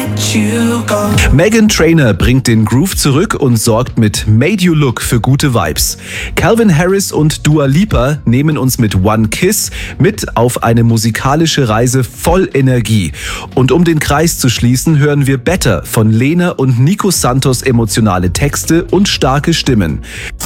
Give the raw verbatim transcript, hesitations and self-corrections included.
let you go. Meghan Trainor bringt den Groove zurück und sorgt mit Made You Look für gute Vibes. Calvin Harris und Dua Lipa nehmen uns mit One Kiss mit auf eine musikalische Reise voll Energie. Und um den Kreis zu schließen, hören wir Better von Lena und Nico Santos emotionale Texte und starke Stimmen.